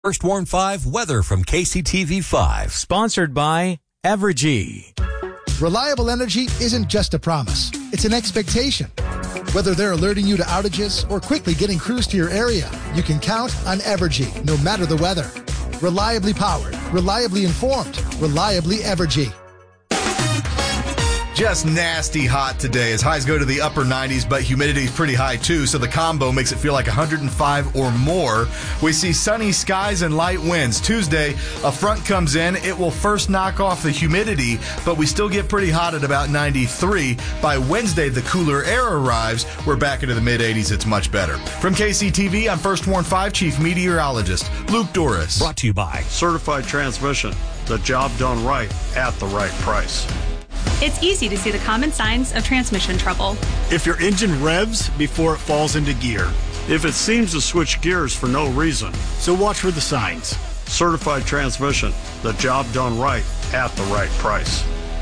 First Warn 5 weather from KCTV 5. Sponsored by Evergy. Reliable energy isn't just a promise. It's an expectation. Whether they're alerting you to outages or quickly getting crews to your area, you can count on Evergy, no matter the weather. Reliably powered, reliably informed, reliably Evergy. Just nasty hot today as highs go to the upper 90s, but humidity is pretty high too, so the combo makes it feel like 105 or more. We see sunny skies and light winds. Tuesday, a front comes in. It will first knock off the humidity, but we still get pretty hot at about 93. By Wednesday, the cooler air arrives. We're back into the mid-80s. It's much better. From KCTV, I'm First Warn 5 Chief Meteorologist Luke Doris. Brought to you by Certified Transmission, the job done right at the right price. It's easy to see the common signs of transmission trouble. If your engine revs before it falls into gear. If it seems to switch gears for no reason. So watch for the signs. Certified Transmission, the job done right at the right price.